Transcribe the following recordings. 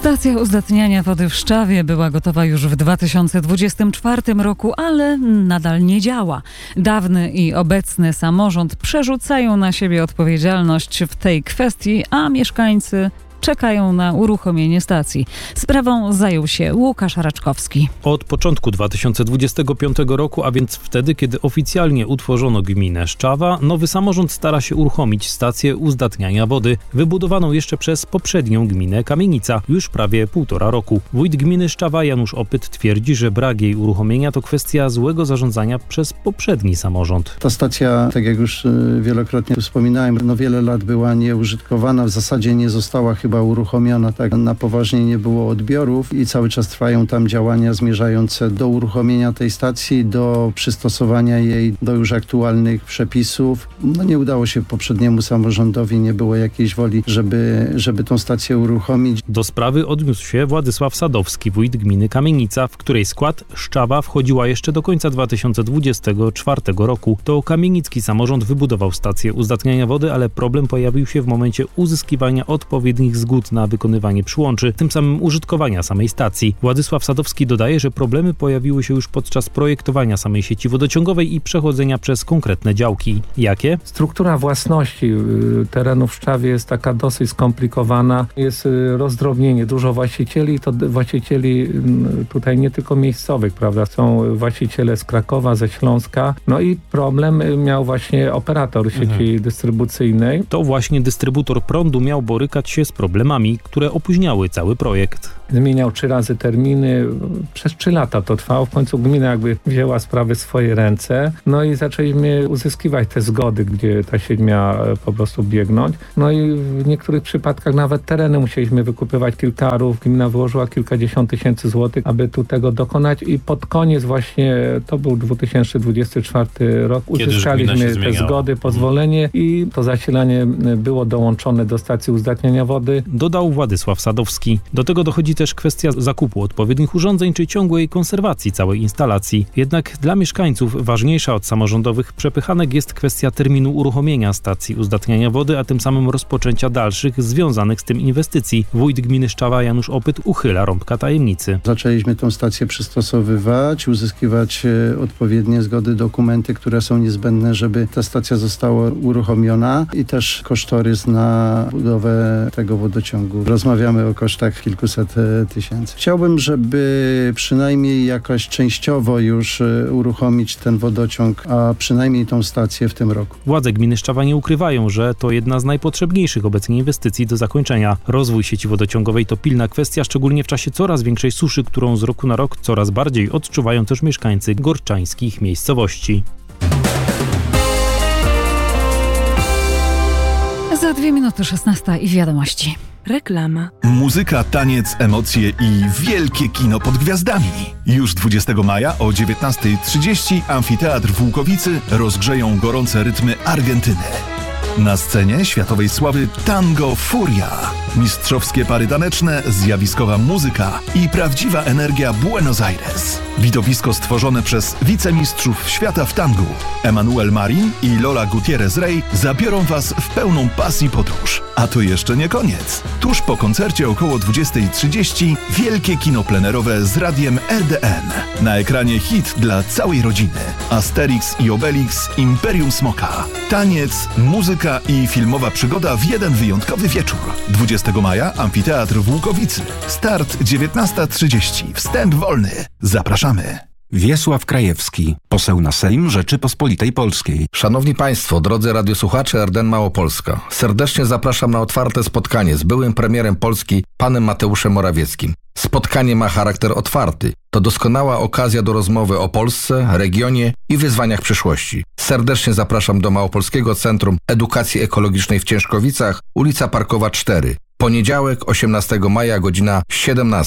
Stacja uzdatniania wody w Szczawie była gotowa już w 2024 roku, ale nadal nie działa. Dawny i obecny samorząd przerzucają na siebie odpowiedzialność w tej kwestii, a mieszkańcy czekają na uruchomienie stacji. Sprawą zajął się Łukasz Raczkowski. Od początku 2025 roku, a więc wtedy, kiedy oficjalnie utworzono gminę Szczawa, nowy samorząd stara się uruchomić stację uzdatniania wody, wybudowaną jeszcze przez poprzednią gminę Kamienica już prawie 1,5 roku. Wójt gminy Szczawa Janusz Opyt twierdzi, że brak jej uruchomienia to kwestia złego zarządzania przez poprzedni samorząd. Ta stacja, tak jak już wielokrotnie wspominałem, wiele lat była nieużytkowana, w zasadzie nie została chyba uruchomiona, tak na poważnie nie było odbiorów i cały czas trwają tam działania zmierzające do uruchomienia tej stacji, do przystosowania jej do już aktualnych przepisów. Nie udało się poprzedniemu samorządowi, nie było jakiejś woli, żeby tą stację uruchomić. Do sprawy odniósł się Władysław Sadowski, wójt gminy Kamienica, w której skład Szczawa wchodziła jeszcze do końca 2024 roku. To kamienicki samorząd wybudował stację uzdatniania wody, ale problem pojawił się w momencie uzyskiwania odpowiednich zgód na wykonywanie przyłączy, tym samym użytkowania samej stacji. Władysław Sadowski dodaje, że problemy pojawiły się już podczas projektowania samej sieci wodociągowej i przechodzenia przez konkretne działki. Jakie? Struktura własności terenu w Szczawie jest taka dosyć skomplikowana. Jest rozdrobnienie, dużo właścicieli, to właścicieli tutaj nie tylko miejscowych, prawda? Są właściciele z Krakowa, ze Śląska. I problem miał właśnie operator sieci dystrybucyjnej. To właśnie dystrybutor prądu miał borykać się z problemami, które opóźniały cały projekt. Zmieniał 3 razy terminy, przez 3 lata to trwało. W końcu gmina jakby wzięła sprawy w swoje ręce. I zaczęliśmy uzyskiwać te zgody, gdzie ta sieć miała po prostu biegnąć. I w niektórych przypadkach nawet tereny musieliśmy wykupywać kilka arów. Gmina wyłożyła kilkadziesiąt tysięcy złotych, aby tu tego dokonać i pod koniec właśnie, to był 2024 rok, uzyskaliśmy te zgody, pozwolenie i to zasilanie było dołączone do stacji uzdatniania wody. Dodał Władysław Sadowski. Do tego dochodzi też kwestia zakupu odpowiednich urządzeń czy ciągłej konserwacji całej instalacji. Jednak dla mieszkańców ważniejsza od samorządowych przepychanek jest kwestia terminu uruchomienia stacji uzdatniania wody, a tym samym rozpoczęcia dalszych związanych z tym inwestycji. Wójt gminy Szczawa Janusz Opyt uchyla rąbka tajemnicy. Zaczęliśmy tą stację przystosowywać, uzyskiwać odpowiednie zgody, dokumenty, które są niezbędne, żeby ta stacja została uruchomiona i też kosztorys na budowę tego wodociągu. Rozmawiamy o kosztach kilkuset tysięcy. Chciałbym, żeby przynajmniej jakoś częściowo już uruchomić ten wodociąg, a przynajmniej tą stację w tym roku. Władze gminy Szczawa nie ukrywają, że to jedna z najpotrzebniejszych obecnie inwestycji do zakończenia. Rozwój sieci wodociągowej to pilna kwestia, szczególnie w czasie coraz większej suszy, którą z roku na rok coraz bardziej odczuwają też mieszkańcy gorczańskich miejscowości. Za 2:16 i wiadomości. Reklama. Muzyka, taniec, emocje i wielkie kino pod gwiazdami. Już 20 maja o 19:30 Amfiteatr w Łukowicy rozgrzeją gorące rytmy Argentyny. Na scenie światowej sławy tango Furia. Mistrzowskie pary taneczne, zjawiskowa muzyka i prawdziwa energia Buenos Aires. Widowisko stworzone przez wicemistrzów świata w tangu. Emanuel Marin i Lola Gutierrez-Rey zabiorą Was w pełną pasji podróż. A to jeszcze nie koniec. Tuż po koncercie około 20:30 wielkie kino plenerowe z radiem RDN. Na ekranie hit dla całej rodziny. Asterix i Obelix Imperium Smoka. Taniec, muzyka i filmowa przygoda w jeden wyjątkowy wieczór. 20 maja Amfiteatr w Łukowicy. Start 19:30. Wstęp wolny. Zapraszamy. Wiesław Krajewski, poseł na Sejm Rzeczypospolitej Polskiej. Szanowni Państwo, drodzy radiosłuchacze RDN Małopolska, serdecznie zapraszam na otwarte spotkanie z byłym premierem Polski, panem Mateuszem Morawieckim. Spotkanie ma charakter otwarty. To doskonała okazja do rozmowy o Polsce, regionie i wyzwaniach przyszłości. Serdecznie zapraszam do Małopolskiego Centrum Edukacji Ekologicznej w Ciężkowicach, ulica Parkowa 4. Poniedziałek, 18 maja, godzina 17.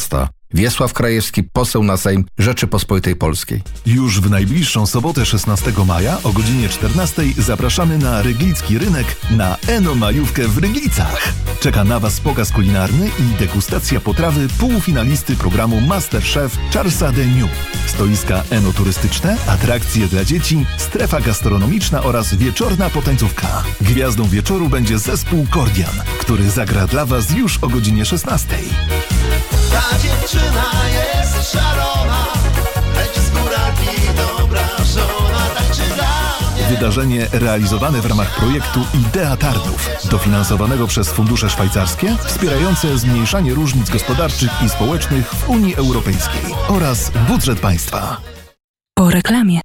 Wiesław Krajewski, poseł na Sejm Rzeczypospolitej Polskiej. Już w najbliższą sobotę 16 maja o godzinie 14 zapraszamy na Ryglicki Rynek na Eno-majówkę w Ryglicach. Czeka na Was pokaz kulinarny i degustacja potrawy półfinalisty programu MasterChef Charlesa Deniu. Stoiska enoturystyczne, atrakcje dla dzieci, strefa gastronomiczna oraz wieczorna potańcówka. Gwiazdą wieczoru będzie zespół Kordian, który zagra dla Was już o godzinie 16. Ta dziewczyna jest szalona, leci z góraki, dobra żona, tańczy dla mnie. Wydarzenie realizowane w ramach projektu Idea Tarnów, dofinansowanego przez fundusze szwajcarskie, wspierające zmniejszanie różnic gospodarczych i społecznych w Unii Europejskiej oraz budżet państwa. Po reklamie.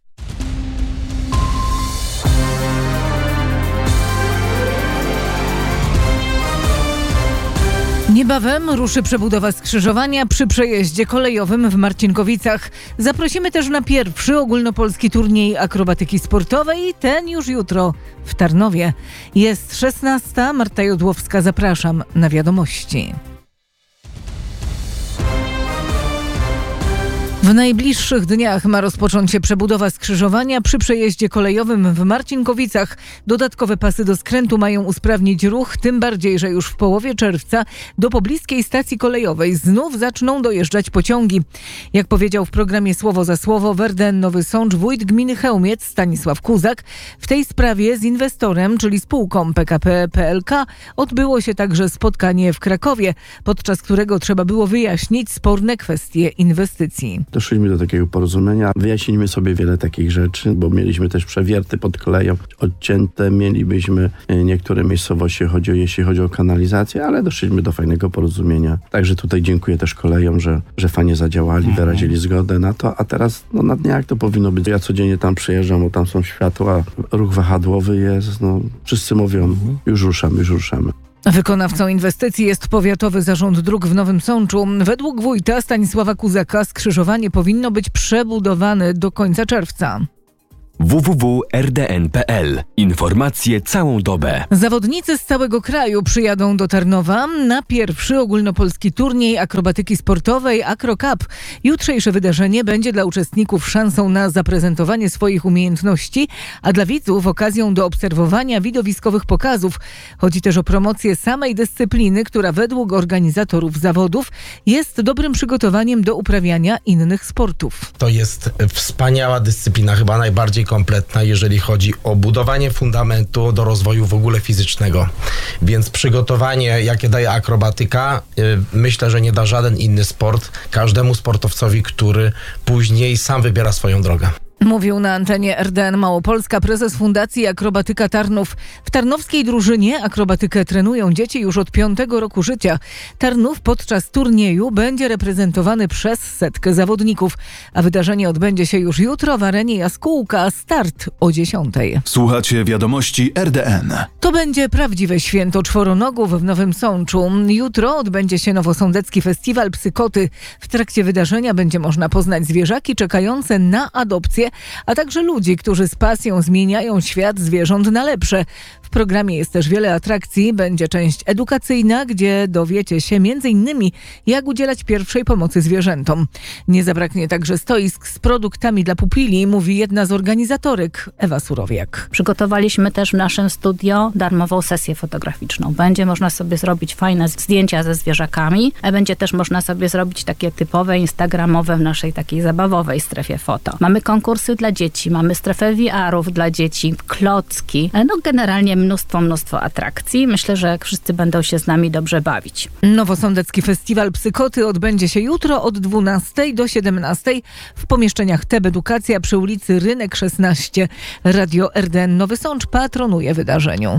Niebawem ruszy przebudowa skrzyżowania przy przejeździe kolejowym w Marcinkowicach. Zaprosimy też na pierwszy ogólnopolski turniej akrobatyki sportowej, ten już jutro w Tarnowie. Jest 16. Marta Jodłowska, zapraszam na wiadomości. W najbliższych dniach ma rozpocząć się przebudowa skrzyżowania przy przejeździe kolejowym w Marcinkowicach. Dodatkowe pasy do skrętu mają usprawnić ruch, tym bardziej, że już w połowie czerwca do pobliskiej stacji kolejowej znów zaczną dojeżdżać pociągi. Jak powiedział w programie Słowo za Słowo w RDN Nowy Sącz wójt gminy Chełmiec Stanisław Kuzak, w tej sprawie z inwestorem, czyli spółką PKP PLK, odbyło się także spotkanie w Krakowie, podczas którego trzeba było wyjaśnić sporne kwestie inwestycji. Doszliśmy do takiego porozumienia. Wyjaśniliśmy sobie wiele takich rzeczy, bo mieliśmy też przewierty pod koleją odcięte, mielibyśmy niektóre miejscowości, jeśli chodzi o kanalizację, ale doszliśmy do fajnego porozumienia. Także tutaj dziękuję też kolejom, że fajnie zadziałali, wyrazili zgodę na to, a teraz na dniach to powinno być. Ja codziennie tam przyjeżdżam, bo tam są światła, ruch wahadłowy jest, wszyscy mówią, już ruszamy. Wykonawcą inwestycji jest Powiatowy Zarząd Dróg w Nowym Sączu. Według wójta Stanisława Kuzaka skrzyżowanie powinno być przebudowane do końca czerwca. www.rdn.pl. Informacje całą dobę. Zawodnicy z całego kraju przyjadą do Tarnowa na pierwszy ogólnopolski turniej akrobatyki sportowej AcroCup. Jutrzejsze wydarzenie będzie dla uczestników szansą na zaprezentowanie swoich umiejętności, a dla widzów okazją do obserwowania widowiskowych pokazów. Chodzi też o promocję samej dyscypliny, która według organizatorów zawodów jest dobrym przygotowaniem do uprawiania innych sportów. To jest wspaniała dyscyplina, chyba najbardziej kompletna, jeżeli chodzi o budowanie fundamentu do rozwoju w ogóle fizycznego. Więc przygotowanie, jakie daje akrobatyka, myślę, że nie da żaden inny sport każdemu sportowcowi, który później sam wybiera swoją drogę. Mówił na antenie RDN Małopolska prezes Fundacji Akrobatyka Tarnów. W tarnowskiej drużynie akrobatykę trenują dzieci już od 5. roku życia. Tarnów podczas turnieju będzie reprezentowany przez 100 zawodników, a wydarzenie odbędzie się już jutro w arenie Jaskółka. Start o 10. Słuchacie wiadomości RDN. To będzie prawdziwe święto czworonogów w Nowym Sączu. Jutro odbędzie się Nowosądecki Festiwal Psykoty. W trakcie wydarzenia będzie można poznać zwierzaki czekające na adopcję, a także ludzi, którzy z pasją zmieniają świat zwierząt na lepsze. W programie jest też wiele atrakcji. Będzie część edukacyjna, gdzie dowiecie się m.in. jak udzielać pierwszej pomocy zwierzętom. Nie zabraknie także stoisk z produktami dla pupili, mówi jedna z organizatorek, Ewa Surowiak. Przygotowaliśmy też w naszym studio darmową sesję fotograficzną. Będzie można sobie zrobić fajne zdjęcia ze zwierzakami, a będzie też można sobie zrobić takie typowe instagramowe w naszej takiej zabawowej strefie foto. Mamy konkursy dla dzieci, mamy strefę VR-ów dla dzieci, klocki, generalnie mnóstwo atrakcji. Myślę, że wszyscy będą się z nami dobrze bawić. Nowosądecki Festiwal Psykoty odbędzie się jutro od 12 do 17 w pomieszczeniach TEB Edukacja przy ulicy Rynek 16. Radio RDN Nowy Sącz patronuje wydarzeniu.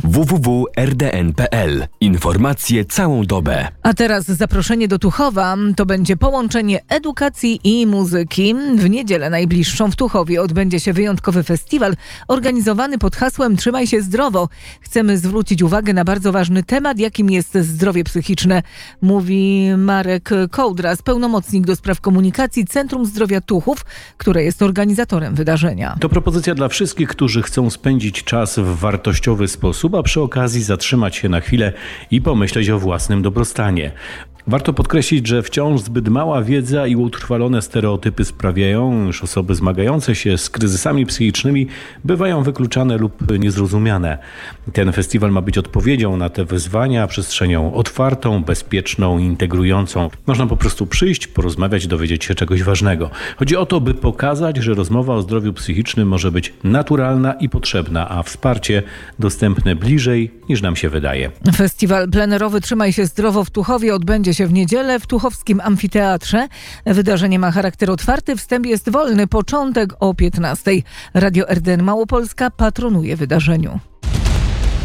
www.rdn.pl. Informacje całą dobę. A teraz zaproszenie do Tuchowa. To będzie połączenie edukacji i muzyki. W niedzielę najbliższą w Tuchowie odbędzie się wyjątkowy festiwal organizowany pod hasłem Trzymaj się zdrowo. Chcemy zwrócić uwagę na bardzo ważny temat, jakim jest zdrowie psychiczne, mówi Marek Kołdras, pełnomocnik do spraw komunikacji Centrum Zdrowia Tuchów, które jest organizatorem wydarzenia. To propozycja dla wszystkich, którzy chcą spędzić czas w wartościowy sposób, a przy okazji zatrzymać się na chwilę i pomyśleć o własnym dobrostanie. Warto podkreślić, że wciąż zbyt mała wiedza i utrwalone stereotypy sprawiają, iż osoby zmagające się z kryzysami psychicznymi bywają wykluczane lub niezrozumiane. Ten festiwal ma być odpowiedzią na te wyzwania, przestrzenią otwartą, bezpieczną, integrującą. Można po prostu przyjść, porozmawiać, dowiedzieć się czegoś ważnego. Chodzi o to, by pokazać, że rozmowa o zdrowiu psychicznym może być naturalna i potrzebna, a wsparcie dostępne bliżej niż nam się wydaje. Festiwal plenerowy Trzymaj się zdrowo w Tuchowie odbędzie się w niedzielę w Tuchowskim Amfiteatrze. Wydarzenie ma charakter otwarty, wstęp jest wolny, początek o 15:00. Radio RDN Małopolska patronuje wydarzeniu.